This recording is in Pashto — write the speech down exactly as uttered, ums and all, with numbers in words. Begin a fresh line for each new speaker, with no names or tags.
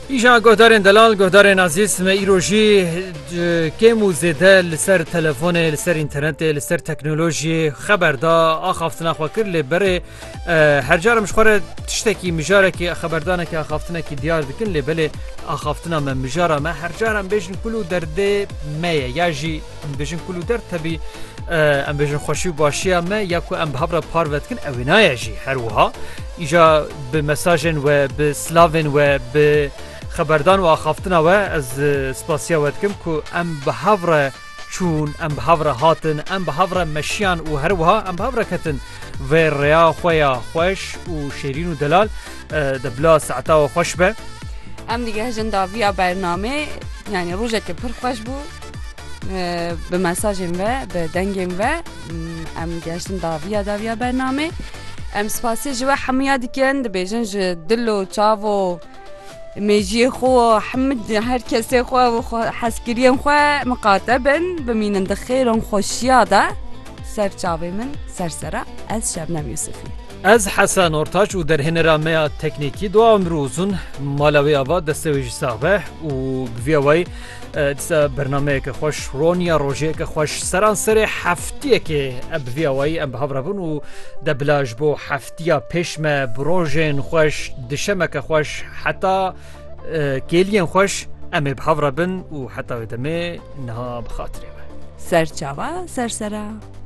ایجا گهدارین دلال گهدارین عزیز ما ایروژی کم و زیده لسر تلفن لسر اینترنت لسر تکنولوژی خبر دا آخافتنا خوا کر لبره هر جارم مشخوره تشتکی مجاره که خبردانه که آخافتنا که دیار دکن لبله آخافتنا من مجاره ما هر جارم بیشن کلو درده میه یا جی بیشن کلو درد تبی ام بیشن خوشی باشی ما یا که ام بحبر پاروت کن اوینای جی هر وها ایجا به مساجن و به سلاون و به خبردان و آخافتنا و از سپاسیا ودکم که ام بحبر چون ام بحبر هاتن ام بحبر مشیان و هر وها ام بحبر کتن و ریا خویا خوش و شیرین و دلال دبلا ساعتا و خوش به
ام دیگه هجن داویا برنامه یعنی روزه که پر خوش بو به مساجم و به دنگم و ام گشتن داویا داویا برنامه ام سپاسی جوا حمیا دیکن دبیجن دلو چاو میجی خو حمد هر کسی خو و حسکریم خو مقاطبن بمینن دخیرن خوشیاده سر چاوی من سرسره از شبنم یوسفی
از حسن اورتاج و در هنرامه تکنیکی دو امروزون مالوی آواد دستویج صاحبه و گویوی دسته برنامه که خوش رونیا روژه که خوش سران سر هفتیه که ابویوی ام بحبرابون و دبلاج بو هفتیا پیشمه بروژن خوش دشمه که خوش حتی کلین خوش ام بحبرابون و حتی ودمه نها بخاطره
سر چاوا سر سره